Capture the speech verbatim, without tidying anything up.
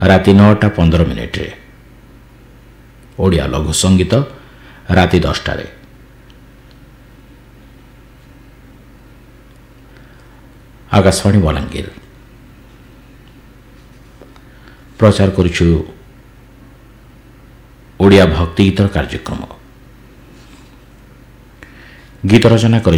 ରାତି ନଅଟା ପନ୍ଦର ମିନିଟ୍ରେ। ଓଡ଼ିଆ ଲଘୁ ସଙ୍ଗୀତ ରାତି ଦଶଟାରେ। ଆକାଶବାଣୀ ବଲାଙ୍ଗୀର ପ୍ରଚାର କରୁଛୁ ଓଡ଼ିଆ ଭକ୍ତି ଗୀତର କାର୍ଯ୍ୟକ୍ରମ। ଗୀତ ରଚନା କରି